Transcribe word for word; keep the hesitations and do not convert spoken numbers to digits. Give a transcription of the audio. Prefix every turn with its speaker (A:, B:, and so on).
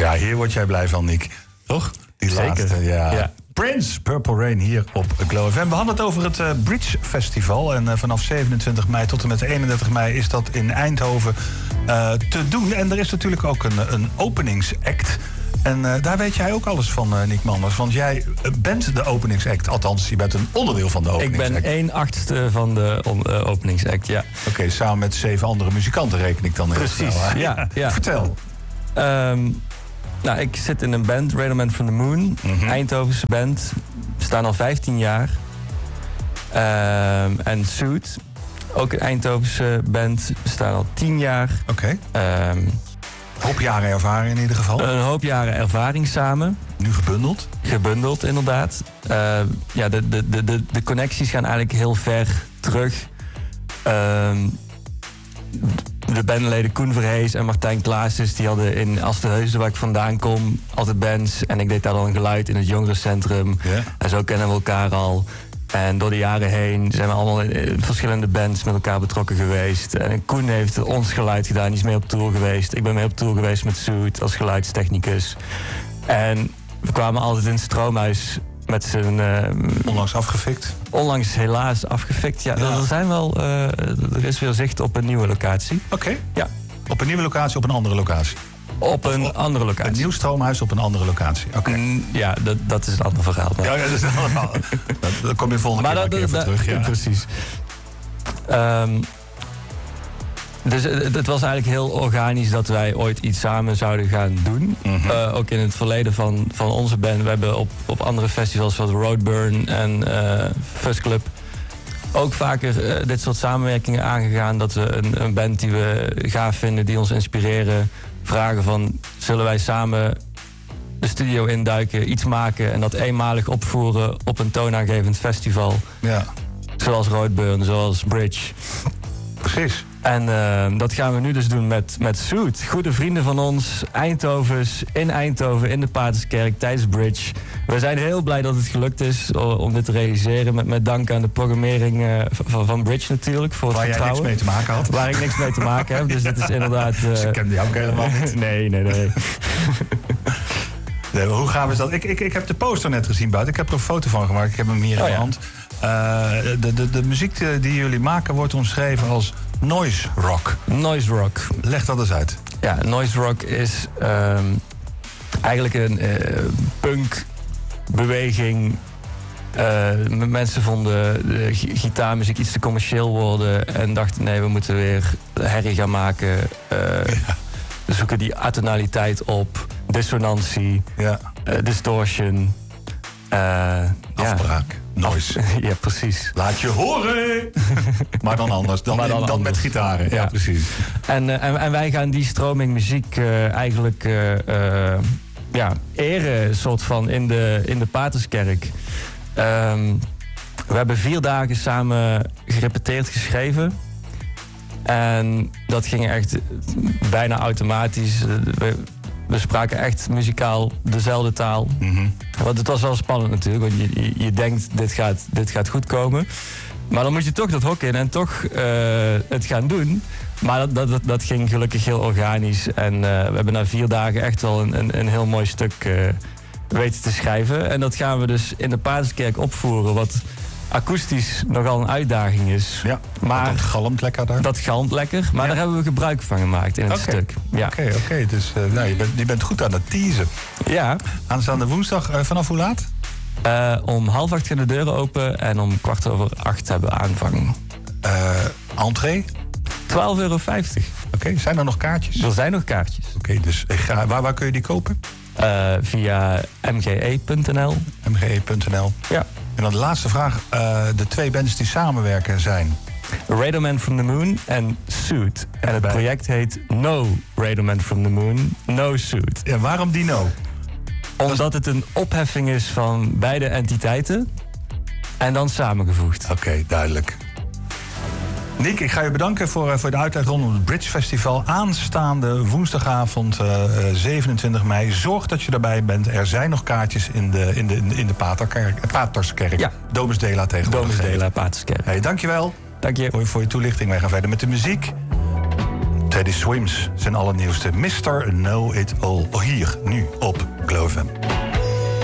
A: Ja, hier word jij blij van, Nick. Toch? Die
B: Zeker.
A: laatste, ja.
B: ja.
A: Prince, Purple Rain, hier op Glow F M. We hadden het over het uh, Bridge Festival. En uh, vanaf zevenentwintig mei tot en met eenendertig mei is dat in Eindhoven uh, te doen. En er is natuurlijk ook een, een openingsact. En uh, daar weet jij ook alles van, uh, Nick Manders. Want jij bent de openingsact. Althans, je bent een onderdeel van de openingsact.
B: Ik ben één achtste van de uh, openingsact, ja.
A: Oké, okay, samen met zeven andere muzikanten reken ik dan heel
B: Precies,
A: snel,
B: ja, ja.
A: Vertel.
B: Um, nou, ik zit in een band, Radar Man from the Moon. Mm-hmm. Eindhovense band. We staan al vijftien jaar. Um, en Suit, ook een Eindhovense band. We staan al tien jaar.
A: Oké. Okay.
B: Um,
A: Een hoop jaren ervaring in ieder geval.
B: Een hoop jaren ervaring samen.
A: Nu gebundeld?
B: Gebundeld, inderdaad. Uh, ja, de, de, de, de, de connecties gaan eigenlijk heel ver terug. Uh, de bandleden Koen Verhees en Martijn Klaasens... die hadden in Asterhuizen, waar ik vandaan kom, altijd bands. En ik deed daar dan geluid in het jongerencentrum. Yeah. En zo kennen we elkaar al. En door de jaren heen zijn we allemaal in verschillende bands met elkaar betrokken geweest. En Koen heeft ons geluid gedaan, die is mee op tour geweest. Ik ben mee op tour geweest met Suit als geluidstechnicus. En we kwamen altijd in het Stroomhuis met z'n... Uh,
A: onlangs afgefikt?
B: Onlangs helaas afgefikt, ja. ja. Er, zijn wel, uh, er is weer zicht op een nieuwe locatie.
A: Oké. Okay.
B: Ja.
A: Op een nieuwe locatie, op een andere locatie?
B: Op een op, andere locatie.
A: Een nieuw Stroomhuis op een andere locatie. Oké. Okay.
B: Mm, ja, dat, dat is een ander verhaal. Maar.
A: Ja, ja, dat is een ander verhaal. Dan kom je volgende maar keer dat, even dat, terug. Ja.
B: Precies. Um, dus het, het was eigenlijk heel organisch dat wij ooit iets samen zouden gaan doen. Mm-hmm. Uh, ook in het verleden van, van onze band. We hebben op, op andere festivals zoals Roadburn en uh, Fuzz Club ook vaker uh, dit soort samenwerkingen aangegaan. Dat we een, een band die we gaaf vinden, die ons inspireren, vragen van, zullen wij samen de studio induiken, iets maken en dat eenmalig opvoeren op een toonaangevend festival.
A: Ja.
B: Zoals Roadburn, zoals Bridge.
A: Precies.
B: En uh, dat gaan we nu dus doen met, met Suit. Goede vrienden van ons, Eindhovens, in Eindhoven, in de Paterskerk, tijdens Bridge. We zijn heel blij dat het gelukt is om dit te realiseren. Met, met dank aan de programmering uh, van, van Bridge natuurlijk. Voor het
A: Waar
B: vertrouwen.
A: jij niks mee te maken had.
B: Waar ik niks mee te maken heb. Dus dit is inderdaad... Uh...
A: Ze kende jou ook helemaal niet.
B: Nee, nee, nee.
A: nee hoe gaaf is dat? Ik, ik, ik heb de poster net gezien buiten. Ik heb er een foto van gemaakt. Ik heb hem hier oh, in de ja. hand. Uh, de, de, de muziek die jullie maken wordt omschreven als noise rock.
B: Noise rock.
A: Leg dat eens uit.
B: Ja, noise rock is um, eigenlijk een uh, punkbeweging. Uh, mensen vonden de gitaarmuziek iets te commercieel worden en dachten nee, we moeten weer herrie gaan maken. Uh, ja. We zoeken die atonaliteit op, dissonantie, ja. uh, distortion. Uh,
A: Afbraak. Ja. Noise.
B: Ja, precies.
A: Laat je horen! maar dan anders. Dan, maar dan, dan anders. Met gitaren. Ja, ja precies.
B: En, uh, en, en wij gaan die stroming muziek uh, eigenlijk uh, uh, ja, eren, soort van, in de, in de Paterskerk. Um, we hebben vier dagen samen gerepeteerd, geschreven. En dat ging echt bijna automatisch. We, We spraken echt muzikaal dezelfde taal. Mm-hmm. Want het was wel spannend natuurlijk. Want je, je, je denkt, dit gaat, dit gaat goed komen. Maar dan moet je toch dat hok in en toch uh, het gaan doen. Maar dat, dat, dat ging gelukkig heel organisch. En uh, we hebben na vier dagen echt wel een, een, een heel mooi stuk uh, weten te schrijven. En dat gaan we dus in de Paterskerk opvoeren. Wat akoestisch nogal een uitdaging is.
A: Ja, maar dat galmt lekker daar.
B: Dat galmt lekker, maar ja. Daar hebben we gebruik van gemaakt in het
A: okay.
B: stuk.
A: Oké, ja. oké. Okay, okay. Dus uh, nou, je, bent, je bent goed aan het teasen.
B: Ja.
A: Aanstaande woensdag, uh, vanaf hoe laat?
B: Uh, om half acht gaan de deuren open en om kwart over acht hebben we aanvang.
A: Uh, entree?
B: twaalf euro vijftig.
A: Oké, okay. Zijn er nog kaartjes?
B: Er zijn nog kaartjes.
A: Oké, okay, dus ik ga, waar, waar kun je die kopen?
B: Uh, via m g e punt n l.
A: m g e punt n l.
B: Ja.
A: En dan de laatste vraag. Uh, de twee bands die samenwerken zijn?
B: Radar Man from the Moon en Suit. En het project heet No Radar Man from the Moon, No Suit.
A: Ja, waarom die No?
B: Omdat het een opheffing is van beide entiteiten en dan samengevoegd.
A: Oké, okay, duidelijk. Nick, ik ga je bedanken voor, voor de uitleg rondom het Bridge Festival. Aanstaande woensdagavond uh, zevenentwintig mei. Zorg dat je erbij bent. Er zijn nog kaartjes in de, in de, in de Paterkerk. Paterskerk.
B: Ja.
A: Domus Dela tegenwoordig.
B: Domus Dela, Paterskerk.
A: Hey, dankjewel.
B: Dank je.
A: Voor, voor je toelichting. Wij gaan verder met de muziek. Teddy Swims, zijn allernieuwste mister Know It All. Hier, nu op Glow F M.